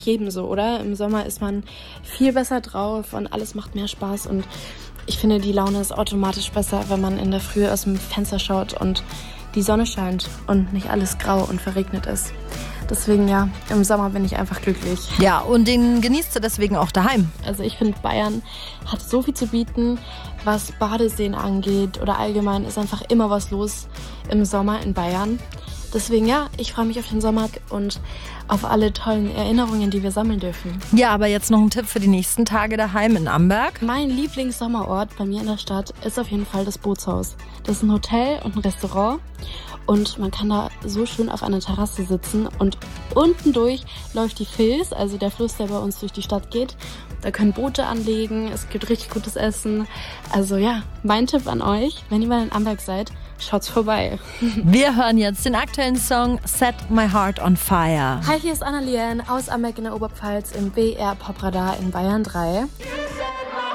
Jedem so, oder? Im Sommer ist man viel besser drauf und alles macht mehr Spaß und ich finde, die Laune ist automatisch besser, wenn man in der Früh aus dem Fenster schaut und die Sonne scheint und nicht alles grau und verregnet ist. Deswegen ja, im Sommer bin ich einfach glücklich. Ja, und den genießt du deswegen auch daheim. Also ich finde, Bayern hat so viel zu bieten, was Badeseen angeht oder allgemein ist einfach immer was los im Sommer in Bayern. Deswegen ja, ich freue mich auf den Sommer und auf alle tollen Erinnerungen, die wir sammeln dürfen. Ja, aber jetzt noch ein Tipp für die nächsten Tage daheim in Amberg. Mein Lieblingssommerort bei mir in der Stadt ist auf jeden Fall das Bootshaus. Das ist ein Hotel und ein Restaurant und man kann da so schön auf einer Terrasse sitzen und unten durch läuft die Vils, also der Fluss, der bei uns durch die Stadt geht. Da können Boote anlegen, es gibt richtig gutes Essen. Also ja, mein Tipp an euch, wenn ihr mal in Amberg seid, schaut's vorbei. Wir hören jetzt den aktuellen Song Set My Heart on Fire. Hi, hier ist Anna Lien aus Amberg in der Oberpfalz im BR Popradar in Bayern 3.